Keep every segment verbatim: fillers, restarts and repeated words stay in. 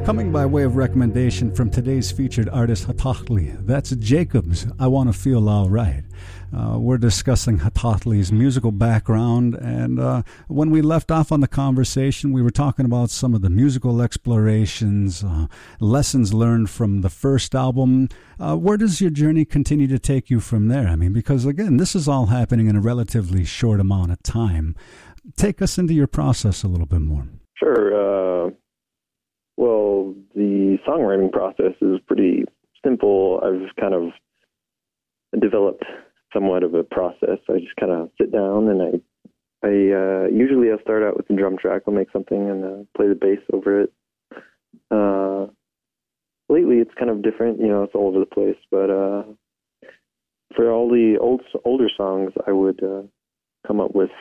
Coming by way of recommendation from today's featured artist, Hatahtli. That's Jacob's I Want to Feel All Right. Uh, we're discussing Hatahtli's musical background, and uh, when we left off on the conversation, we were talking about some of the musical explorations, uh, lessons learned from the first album. Uh, where does your journey continue to take you from there? I mean, because again, this is all happening in a relatively short amount of time. Take us into your process a little bit more. Sure. Uh, well, the songwriting process is pretty simple. I've kind of developed somewhat of a process. I just kind of sit down and I, I uh, usually I'll start out with the drum track. I'll make something and uh, play the bass over it. Uh, lately, it's kind of different. You know, it's all over the place. But uh, for all the old older songs, I would uh, come up with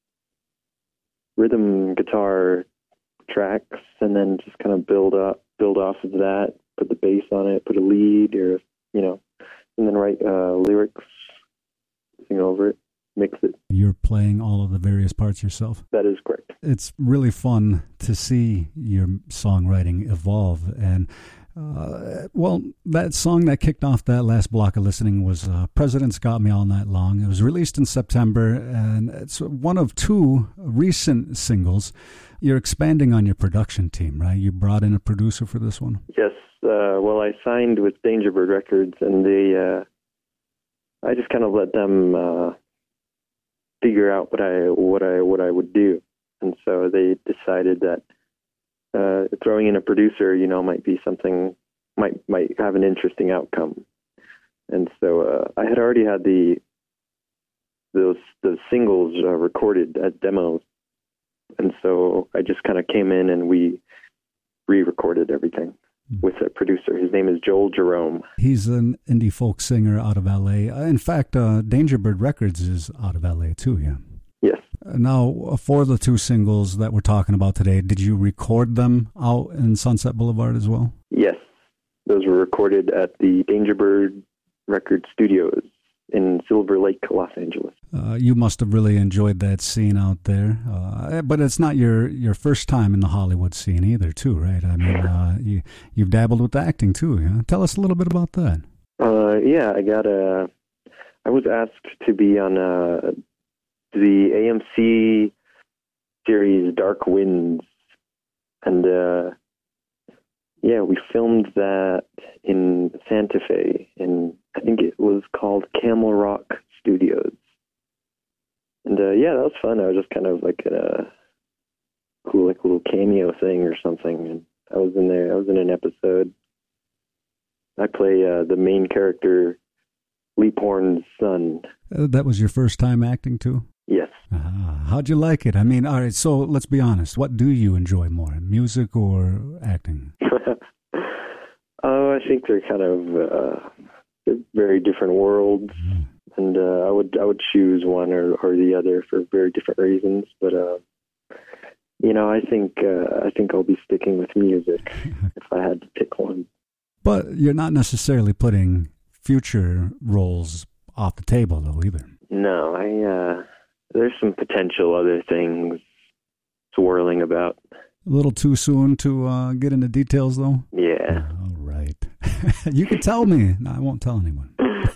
rhythm guitar tracks and then just kind of build up, build off of that. Put the bass on it. Put a lead, or you know, and then write uh, lyrics. Sing over it, mix it. You're playing all of the various parts yourself? That is correct. It's really fun to see your songwriting evolve. And, uh, well, that song that kicked off that last block of listening was uh, President's Got Me All Night Long. It was released in September, and it's one of two recent singles. You're expanding on your production team, right? You brought in a producer for this one? Yes. Uh, well, I signed with Dangerbird Records, and they... Uh, I just kind of let them uh, figure out what I what I what I would do, and so they decided that uh, throwing in a producer, you know, might be something might might have an interesting outcome. And so uh, I had already had the those those singles uh, recorded as demos, and so I just kind of came in and we re-recorded everything with a producer. His name is Joel Jerome. He's an indie folk singer out of L A. In fact, uh, Dangerbird Records is out of L A too, yeah? Yes. Now, for the two singles that we're talking about today, did you record them out in Sunset Boulevard as well? Yes. Those were recorded at the Dangerbird Record Studios in Silver Lake, Los Angeles. Uh, you must have really enjoyed that scene out there. Uh, but it's not your, your first time in the Hollywood scene either, too, right? I mean, uh, you, you've dabbled with acting, too. Yeah? Tell us a little bit about that. Uh, yeah, I got a... I was asked to be on uh, the A M C series Dark Winds. And, uh, yeah, we filmed that in Santa Fe, in, I think it was called Camel Rock Studios. And, uh, yeah, that was fun. I was just kind of like in a cool, like, little cameo thing or something. And I was in there. I was in an episode. I play uh, the main character, Lee Porn's son. Uh, that was your first time acting, too? Yes. Ah, how'd you like it? I mean, all right, so let's be honest. What do you enjoy more, music or acting? Oh, I think they're kind of uh, they're very different worlds, mm. and uh, I would I would choose one or, or the other for very different reasons. But uh, you know, I think uh, I think I'll be sticking with music if I had to pick one. But you're not necessarily putting future roles off the table, though, either. No, I uh, there's some potential other things swirling about. A little too soon to uh, get into details, though? Yeah. Oh, all right. You can tell me. No, I won't tell anyone.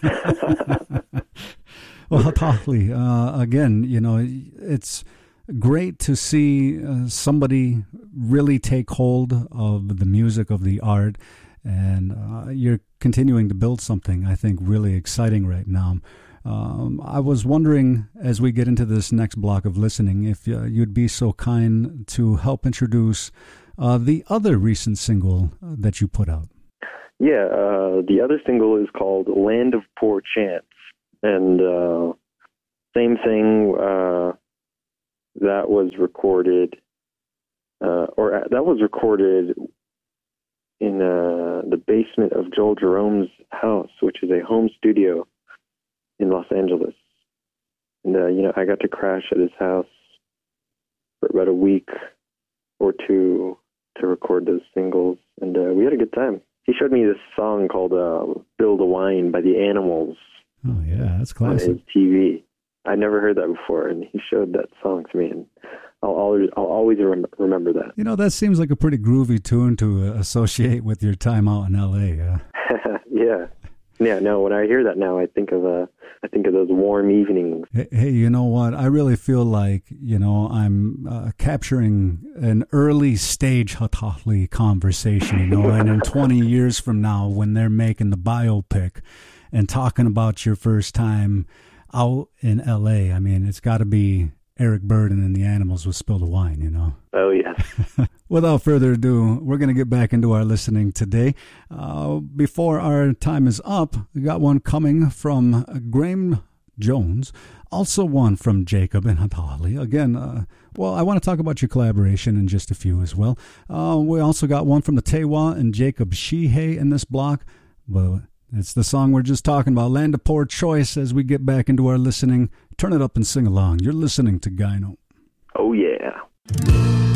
Well, Hatahtli, uh, again, you know, it's great to see uh, somebody really take hold of the music, of the art, and uh, you're continuing to build something, I think, really exciting right now. Um, I was wondering, as we get into this next block of listening, if uh, you'd be so kind to help introduce uh, the other recent single that you put out. Yeah, uh, the other single is called Land of Poor Chance. And uh, same thing, uh, that was recorded, uh, or that was recorded in uh, the basement of Joel Jerome's house, which is a home studio in Los Angeles. And, uh, you know, I got to crash at his house for about a week or two to record those singles. And uh, we had a good time. He showed me this song called uh, Build a Wine by the Animals. Oh, yeah, that's classic. On his T V. I never heard that before, and he showed that song to me. And I'll always, I'll always remember, remember that. You know, that seems like a pretty groovy tune to uh, associate with your time out in L A. Uh. Yeah. Yeah, no, when I hear that now, I think of uh, I think of those warm evenings. Hey, hey, you know what? I really feel like, you know, I'm uh, capturing an early stage Hotahli conversation, you know, and in twenty years from now, when they're making the biopic and talking about your first time out in L A, I mean, it's got to be Eric Burdon and the Animals with Spill the Wine, you know. Oh, yes. Without further ado, we're going to get back into our listening today. Uh, before our time is up, we got one coming from Graham Jones, also one from Jacob and Hotahli. Again, uh, well, I want to talk about your collaboration in just a few as well. Uh, we also got one from the Tewa and Jacob Shihei in this block, but it's the song we're just talking about, Land of Poor Choice, as we get back into our listening. Turn it up and sing along. You're listening to Gyno. Oh, yeah.